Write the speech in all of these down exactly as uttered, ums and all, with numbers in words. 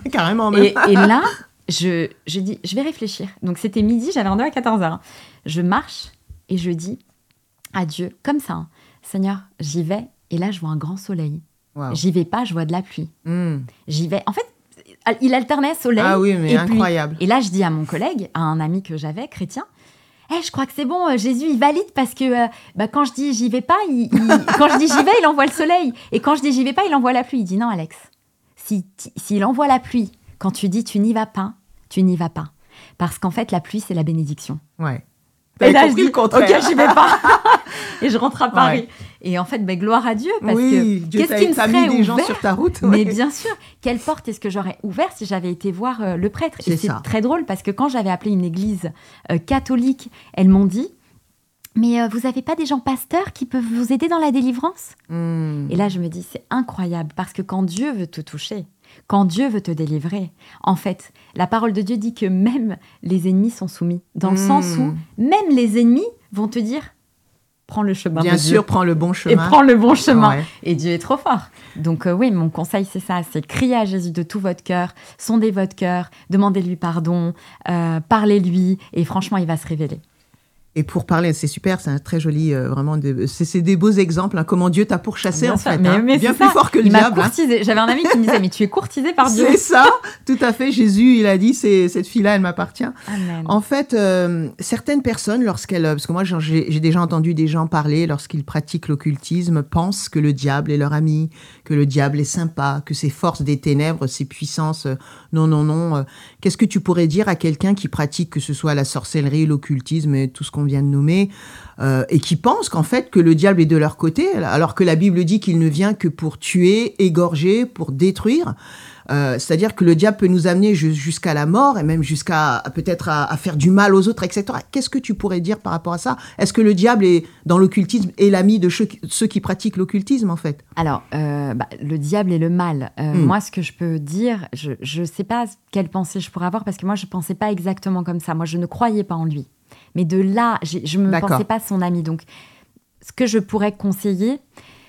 Carrément, même. Et, et là, je, je dis, je vais réfléchir. Donc, c'était midi, j'avais rendez-vous à quatorze heures. Je marche et je dis à Dieu, comme ça, hein, Seigneur, j'y vais. Et là, je vois un grand soleil. Wow. J'y vais pas, je vois de la pluie. Mm. J'y vais. En fait, il alternait soleil ah oui, mais et incroyable. pluie. Et là, je dis à mon collègue, à un ami que j'avais, chrétien, hey, je crois que c'est bon, euh, Jésus, il valide parce que euh, bah, quand je dis j'y vais pas, il, il, quand je dis j'y vais, il envoie le soleil. Et quand je dis j'y vais pas, il envoie la pluie. Il dit non, Alex, si, s'il envoie la pluie, quand tu dis tu n'y vas pas, tu n'y vas pas. Parce qu'en fait, la pluie, c'est la bénédiction. Ouais. Et là, je dis, ok, j'y vais pas. Et je rentre à Paris. Ouais. Et en fait, bah, gloire à Dieu, parce oui, que Dieu qu'est-ce qui me serait mis des ouvert gens sur ta route. Ouais. Mais bien sûr, quelle porte est-ce que j'aurais ouvert si j'avais été voir euh, le prêtre? C'est Et c'est ça. très drôle, parce que quand j'avais appelé une église euh, catholique, elles m'ont dit, mais euh, vous n'avez pas des gens pasteurs qui peuvent vous aider dans la délivrance? mm. Et là, je me dis, c'est incroyable, parce que quand Dieu veut te toucher, quand Dieu veut te délivrer, en fait, la parole de Dieu dit que même les ennemis sont soumis. Dans le mmh. sens où même les ennemis vont te dire, prends le chemin Bien de sûr, Dieu. prends le bon chemin. Et prends le bon chemin. Ouais. Et Dieu est trop fort. Donc euh, oui, mon conseil, c'est ça. C'est crier à Jésus de tout votre cœur, sondez votre cœur, demandez-lui pardon, euh, parlez-lui. Et franchement, il va se révéler. Et pour parler, c'est super, c'est un très joli, euh, vraiment, de, c'est, c'est des beaux exemples, hein, comment Dieu t'a pourchassé, bien en sûr, fait, mais, hein, mais bien c'est plus ça. fort que le il diable. M'a courtisé. Hein. J'avais un ami qui me disait, mais tu es courtisé par Dieu. C'est ça, tout à fait. Jésus, il a dit, c'est, cette fille-là, elle m'appartient. Amen. En fait, euh, certaines personnes, lorsqu'elles, parce que moi, j'ai, j'ai déjà entendu des gens parler, lorsqu'ils pratiquent l'occultisme, pensent que le diable est leur ami, que le diable est sympa, que ses forces des ténèbres, ses puissances, euh, non, non, non. Euh, qu'est-ce que tu pourrais dire à quelqu'un qui pratique, que ce soit la sorcellerie, l'occultisme et tout ce qu'on vient de nommer, Euh, et qui pensent qu'en fait que le diable est de leur côté, alors que la Bible dit qu'il ne vient que pour tuer, égorger, pour détruire. Euh, c'est-à-dire que le diable peut nous amener jusqu'à la mort et même jusqu'à peut-être à, à faire du mal aux autres, et cetera. Qu'est-ce que tu pourrais dire par rapport à ça? Est-ce que le diable est dans l'occultisme est l'ami de ceux, ceux qui pratiquent l'occultisme en fait? Alors, euh, bah, le diable et le mal. Euh, mm. Moi, ce que je peux dire, je ne sais pas quelle pensée je pourrais avoir parce que moi, je ne pensais pas exactement comme ça. Moi, je ne croyais pas en lui. Mais de là, j'ai, je ne me pensais pas son ami. Donc, ce que je pourrais conseiller,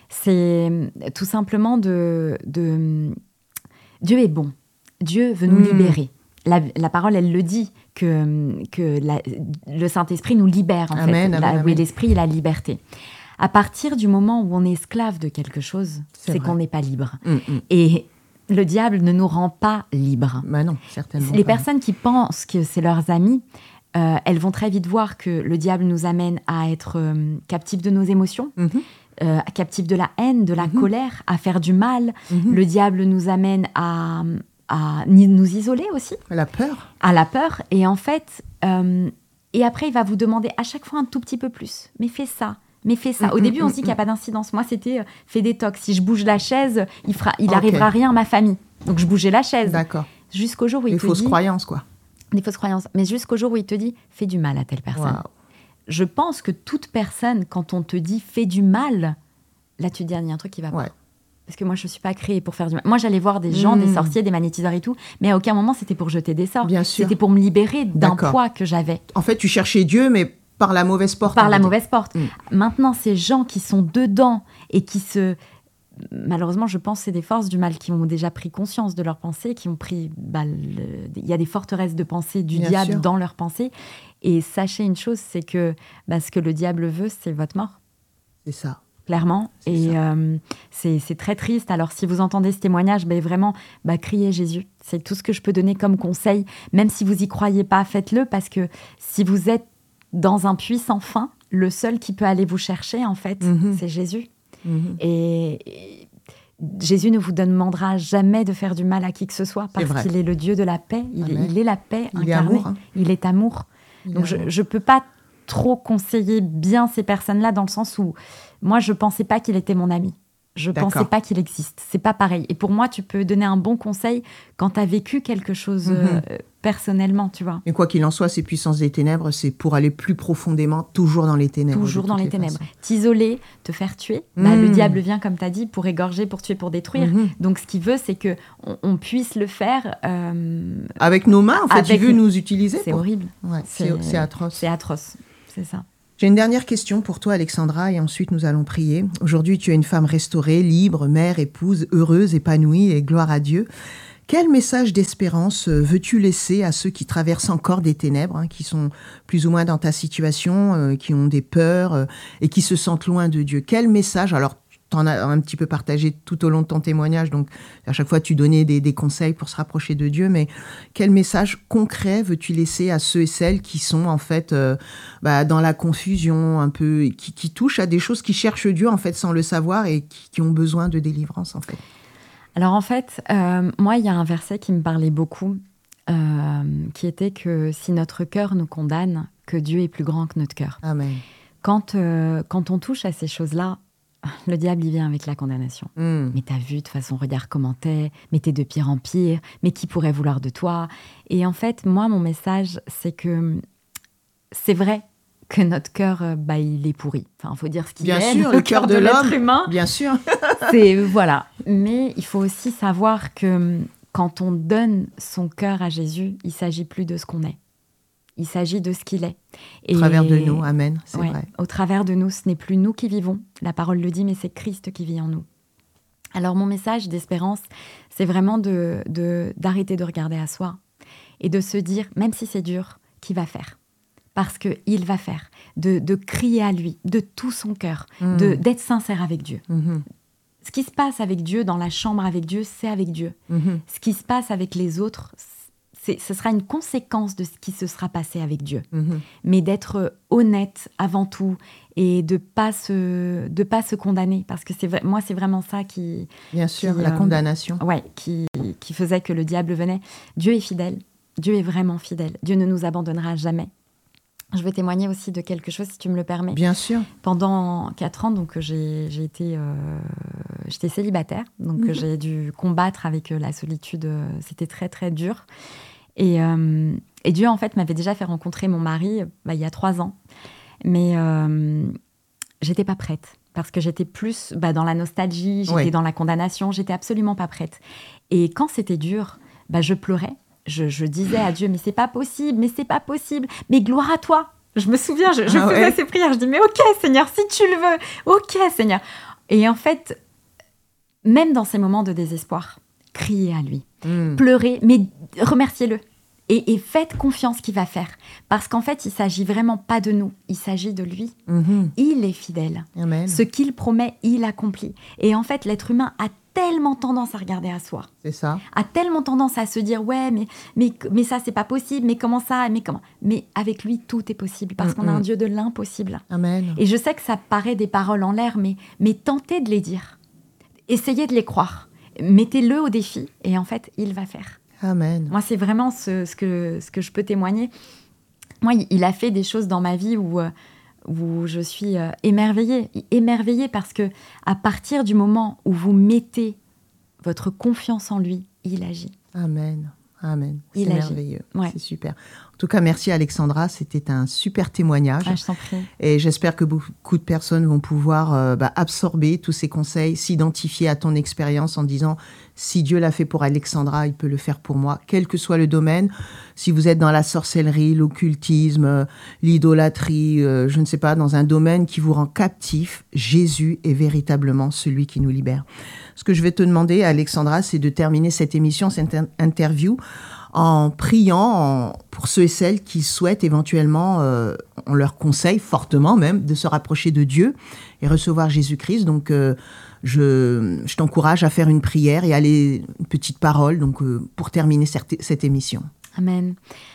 c'est tout simplement de... de... Dieu est bon. Dieu veut nous mmh. libérer. La, la parole, elle le dit, que, que la, le Saint-Esprit nous libère, en amen, fait. Amen, la, amen. Oui, l'Esprit et la liberté. À partir du moment où on est esclave de quelque chose, c'est, c'est qu'on n'est pas libre. Mmh, mmh. Et le diable ne nous rend pas libres. Bah non, certainement Les pas. personnes qui pensent que c'est leurs amis... Euh, elles vont très vite voir que le diable nous amène à être euh, captifs de nos émotions, mm-hmm. euh, captifs de la haine, de la mm-hmm. colère, à faire du mal. Mm-hmm. Le diable nous amène à, à nous isoler aussi. À la peur. À la peur. Et en fait, euh, et après, il va vous demander à chaque fois un tout petit peu plus. Mais fais ça. Mais fais ça. Mm-hmm. Au début, on se dit qu'il n'y a pas d'incidence. Moi, c'était euh, fais des tocs. Si je bouge la chaise, il fera, il n'arrivera okay. rien à ma famille. Donc, je bougeais la chaise. D'accord. Jusqu'au jour où il Des te fausses dit... croyances, quoi. Des fausses croyances. Mais jusqu'au jour où il te dit « fais du mal à telle personne wow. ». Je pense que toute personne, quand on te dit « fais du mal », là, tu te dis « il y a un truc qui va pas ouais. ». Parce que moi, je ne suis pas créée pour faire du mal. Moi, j'allais voir des gens, mmh. des sorciers, des magnétiseurs et tout, mais à aucun moment, c'était pour jeter des sorts. Bien sûr. C'était pour me libérer d'un D'accord. poids que j'avais. En fait, tu cherchais Dieu, mais par la mauvaise porte. Par la mauvaise porte. Mmh. Maintenant, ces gens qui sont dedans et qui se... Malheureusement, je pense que c'est des forces du mal qui ont déjà pris conscience de leurs pensées, qui ont pris... Bah, le... Il y a des forteresses de pensée du Bien diable sûr. Dans leurs pensées. Et sachez une chose, c'est que bah, ce que le diable veut, c'est votre mort. C'est ça. Clairement. C'est et ça. Euh, c'est, c'est très triste. Alors, si vous entendez ce témoignage, bah, vraiment, bah, criez Jésus. C'est tout ce que je peux donner comme conseil. Même si vous n'y croyez pas, faites-le. Parce que si vous êtes dans un puits sans fin, le seul qui peut aller vous chercher, en fait, mm-hmm. c'est Jésus. Mmh. Et, et Jésus ne vous demandera jamais de faire du mal à qui que ce soit parce qu'il est le Dieu de la paix. Il, est, il est la paix il incarnée. Est amour, hein. Il est amour. Il Donc, est je ne peux pas trop conseiller bien ces personnes-là dans le sens où moi, je ne pensais pas qu'il était mon ami. Je ne pensais pas qu'il existe. C'est pas pareil. Et pour moi, tu peux donner un bon conseil quand tu as vécu quelque chose mmh. euh, personnellement, tu vois. Et quoi qu'il en soit, ces puissances des ténèbres, c'est pour aller plus profondément, toujours dans les ténèbres. Toujours dans les, les ténèbres. Façons. T'isoler, te faire tuer. Mmh. Bah, le diable vient, comme tu as dit, pour égorger, pour tuer, pour détruire. Mmh. Donc, ce qu'il veut, c'est qu'on on puisse le faire... Euh, avec nos mains, en fait. Il veut nous... nous utiliser. C'est pour... horrible. Ouais, c'est, c'est, c'est atroce. C'est atroce, c'est ça. J'ai une dernière question pour toi, Alexandra, et ensuite nous allons prier. Aujourd'hui, tu es une femme restaurée, libre, mère, épouse, heureuse, épanouie, et gloire à Dieu. Quel message d'espérance veux-tu laisser à ceux qui traversent encore des ténèbres, hein, qui sont plus ou moins dans ta situation, euh, qui ont des peurs euh, et qui se sentent loin de Dieu? Quel message, alors tu en as un petit peu partagé tout au long de ton témoignage, donc à chaque fois tu donnais des, des conseils pour se rapprocher de Dieu, mais quel message concret veux-tu laisser à ceux et celles qui sont en fait euh, bah, dans la confusion, un peu, qui, qui touchent à des choses, qui cherchent Dieu en fait sans le savoir et qui, qui ont besoin de délivrance en fait? Alors en fait, euh, moi il y a un verset qui me parlait beaucoup, euh, qui était que si notre cœur nous condamne, que Dieu est plus grand que notre cœur. Amen. Quand, euh, quand on touche à ces choses-là, le diable, il vient avec la condamnation. Mm. Mais t'as vu, de toute façon, regarde comment t'es, mais t'es de pire en pire, mais qui pourrait vouloir de toi? Et en fait, moi, mon message, c'est que c'est vrai que notre cœur, bah, il est pourri. Enfin, il faut dire ce qu'il bien est. Bien sûr, le cœur de, de l'homme, humain. Bien sûr. c'est, voilà. Mais il faut aussi savoir que quand on donne son cœur à Jésus, il ne s'agit plus de ce qu'on est. Il s'agit de ce qu'il est. Et au travers de nous, amen, c'est ouais, vrai. Au travers de nous, ce n'est plus nous qui vivons. La parole le dit, mais c'est Christ qui vit en nous. Alors mon message d'espérance, c'est vraiment de, de, d'arrêter de regarder à soi et de se dire, même si c'est dur, qu'il va faire. Parce qu'il va faire. De, de crier à lui, de tout son cœur, mmh. de, d'être sincère avec Dieu. Mmh. Ce qui se passe avec Dieu, dans la chambre avec Dieu, c'est avec Dieu. Mmh. Ce qui se passe avec les autres, C'est, ce sera une conséquence de ce qui se sera passé avec Dieu. Mmh. Mais d'être honnête avant tout et de ne pas, de pas se condamner. Parce que c'est, moi, c'est vraiment ça qui... Bien sûr, qui, la euh, condamnation. Ouais, qui, qui faisait que le diable venait. Dieu est fidèle. Dieu est vraiment fidèle. Dieu ne nous abandonnera jamais. Je veux témoigner aussi de quelque chose, si tu me le permets. Bien sûr. Pendant quatre ans, donc, j'ai, j'ai été, euh, j'étais célibataire. Donc, mmh. j'ai dû combattre avec la solitude. C'était très, très dur. Et, euh, et Dieu, en fait, m'avait déjà fait rencontrer mon mari bah, il y a trois ans. Mais euh, j'étais pas prête. Parce que j'étais plus bah, dans la nostalgie, j'étais oui. dans la condamnation. J'étais absolument pas prête. Et quand c'était dur, bah, je pleurais. Je, je disais à Dieu, mais c'est pas possible, mais c'est pas possible. Mais gloire à toi. Je me souviens, je, je ah faisais ouais. ces prières. Je dis, mais ok, Seigneur, si tu le veux. Ok, Seigneur. Et en fait, même dans ces moments de désespoir, criez à lui. Mm. Pleurez, mais remerciez-le. Et, et faites confiance qu'il va faire. Parce qu'en fait, il ne s'agit vraiment pas de nous. Il s'agit de lui. Mm-hmm. Il est fidèle. Amen. Ce qu'il promet, il accomplit. Et en fait, l'être humain a tellement tendance à regarder à soi. C'est ça. A tellement tendance à se dire, ouais, mais, mais, mais ça, c'est pas possible. Mais comment ça? Mais comment? Mais avec lui, tout est possible. Parce mm-hmm. qu'on a un Dieu de l'impossible. Amen. Et je sais que ça paraît des paroles en l'air, mais, mais tentez de les dire. Essayez de les croire. Mettez-le au défi. Et en fait, il va faire. Amen. Moi, c'est vraiment ce, ce, que, ce que je peux témoigner. Moi, il a fait des choses dans ma vie où, où je suis émerveillée. Émerveillée parce que à partir du moment où vous mettez votre confiance en lui, il agit. Amen. Amen. C'est il merveilleux. Ouais. C'est super. En tout cas, merci Alexandra. C'était un super témoignage. Ah, je t'en prie. Et j'espère que beaucoup de personnes vont pouvoir euh, bah, absorber tous ces conseils, s'identifier à ton expérience en disant si Dieu l'a fait pour Alexandra, il peut le faire pour moi, quel que soit le domaine. Si vous êtes dans la sorcellerie, l'occultisme, euh, l'idolâtrie, euh, je ne sais pas, dans un domaine qui vous rend captif, Jésus est véritablement celui qui nous libère. Ce que je vais te demander, Alexandra, c'est de terminer cette émission, cette interview, en priant en, pour ceux et celles qui souhaitent éventuellement, euh, on leur conseille fortement même, de se rapprocher de Dieu et recevoir Jésus-Christ. Donc, euh, je, je t'encourage à faire une prière et à aller une petite parole donc, euh, pour terminer cette, cette émission. Amen.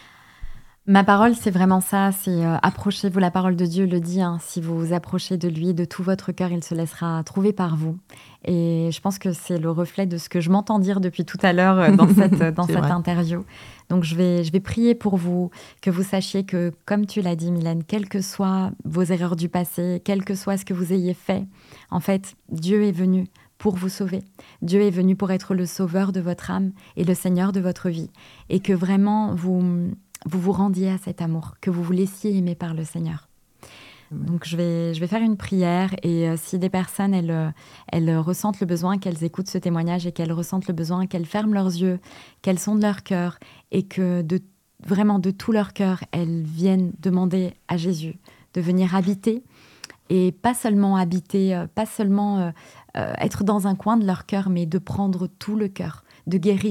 Ma parole, c'est vraiment ça, c'est euh, approchez-vous, la parole de Dieu le dit, hein, si vous vous approchez de lui, de tout votre cœur, il se laissera trouver par vous. Et je pense que c'est le reflet de ce que je m'entends dire depuis tout à l'heure euh, dans cette, dans cette interview. Donc je vais, je vais prier pour vous, que vous sachiez que, comme tu l'as dit Mylène, quelles que soient vos erreurs du passé, quel que soit ce que vous ayez fait, en fait, Dieu est venu pour vous sauver. Dieu est venu pour être le sauveur de votre âme et le Seigneur de votre vie. Et que vraiment, vous... vous vous rendiez à cet amour, que vous vous laissiez aimer par le Seigneur. Mmh. Donc, je vais, je vais faire une prière et euh, si des personnes, elles, elles ressentent le besoin, qu'elles écoutent ce témoignage et qu'elles ressentent le besoin, qu'elles ferment leurs yeux, qu'elles sondent leur cœur et que de, vraiment de tout leur cœur, elles viennent demander à Jésus de venir habiter et pas seulement habiter, euh, pas seulement euh, euh, être dans un coin de leur cœur, mais de prendre tout le cœur, de guérir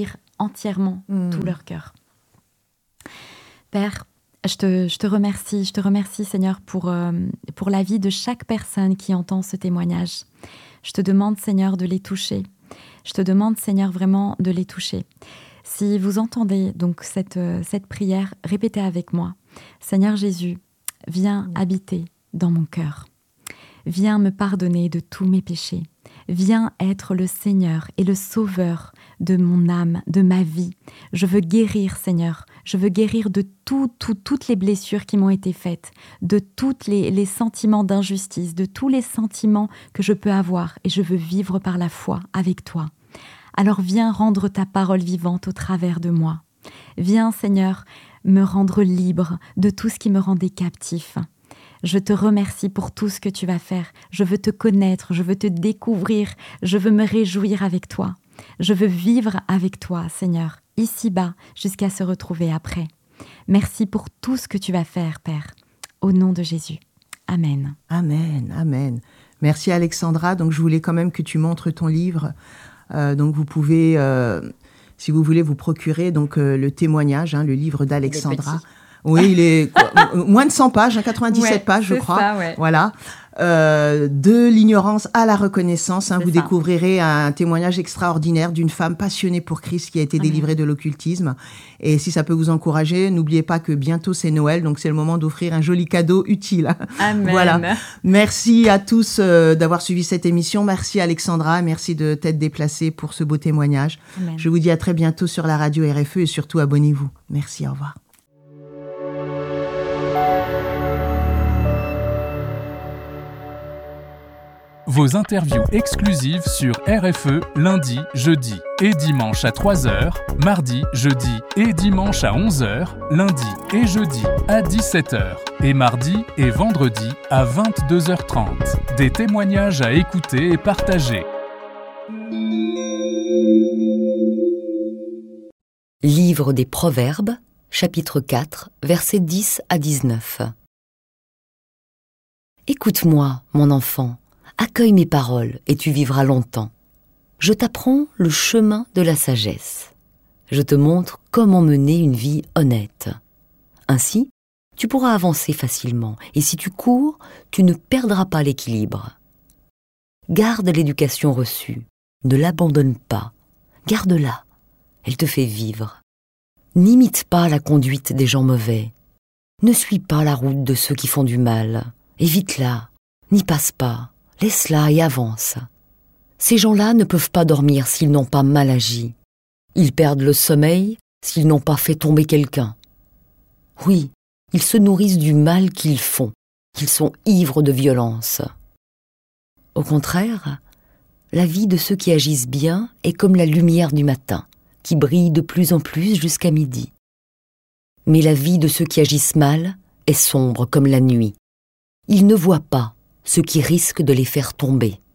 entièrement mmh. tout leur cœur. Père, je te, je te remercie, je te remercie Seigneur pour, euh, pour la vie de chaque personne qui entend ce témoignage. Je te demande Seigneur de les toucher. Je te demande Seigneur vraiment de les toucher. Si vous entendez donc cette, euh, cette prière, répétez avec moi. Seigneur Jésus, viens habiter dans mon cœur. Viens me pardonner de tous mes péchés. Viens être le Seigneur et le Sauveur de mon âme, de ma vie. Je veux guérir, Seigneur. Je veux guérir de tout, tout, toutes les blessures qui m'ont été faites, de tous les, les sentiments d'injustice, de tous les sentiments que je peux avoir. Et je veux vivre par la foi avec toi. Alors viens rendre ta parole vivante au travers de moi. Viens, Seigneur, me rendre libre de tout ce qui me rendait captif. Je te remercie pour tout ce que tu vas faire. Je veux te connaître, je veux te découvrir, je veux me réjouir avec toi. Je veux vivre avec toi, Seigneur, ici-bas, jusqu'à se retrouver après. Merci pour tout ce que tu vas faire, Père. Au nom de Jésus. Amen. Amen, amen. Merci Alexandra. Donc je voulais quand même que tu montres ton livre. Euh, donc vous pouvez, euh, si vous voulez, vous procurer donc euh, le témoignage, hein, le livre d'Alexandra. Oui, il est quoi, moins de cent pages, hein, quatre-vingt-dix-sept ouais, pages, je crois. Ça, ouais. Voilà. Euh, de l'ignorance à la reconnaissance. Hein, vous ça. découvrirez un témoignage extraordinaire d'une femme passionnée pour Christ qui a été Amen. délivrée de l'occultisme. Et si ça peut vous encourager, n'oubliez pas que bientôt c'est Noël, donc c'est le moment d'offrir un joli cadeau utile. Amen. Voilà. Merci à tous euh, d'avoir suivi cette émission. Merci Alexandra, merci de t'être déplacée pour ce beau témoignage. Amen. Je vous dis à très bientôt sur la radio R F E et surtout abonnez-vous. Merci, au revoir. Vos interviews exclusives sur R F E lundi, jeudi et dimanche à trois heures, mardi, jeudi et dimanche à onze heures, lundi et jeudi à dix-sept heures et mardi et vendredi à vingt-deux heures trente. Des témoignages à écouter et partager. Livre des Proverbes, chapitre quatre, versets dix à dix-neuf. Écoute-moi, mon enfant. Accueille mes paroles et tu vivras longtemps. Je t'apprends le chemin de la sagesse. Je te montre comment mener une vie honnête. Ainsi, tu pourras avancer facilement et si tu cours, tu ne perdras pas l'équilibre. Garde l'éducation reçue, ne l'abandonne pas, garde-la, elle te fait vivre. N'imite pas la conduite des gens mauvais. Ne suis pas la route de ceux qui font du mal. Évite-la, n'y passe pas. Laisse-la et avance. Ces gens-là ne peuvent pas dormir s'ils n'ont pas mal agi. Ils perdent le sommeil s'ils n'ont pas fait tomber quelqu'un. Oui, ils se nourrissent du mal qu'ils font. Ils sont ivres de violence. Au contraire, la vie de ceux qui agissent bien est comme la lumière du matin, qui brille de plus en plus jusqu'à midi. Mais la vie de ceux qui agissent mal est sombre comme la nuit. Ils ne voient pas ce qui risque de les faire tomber.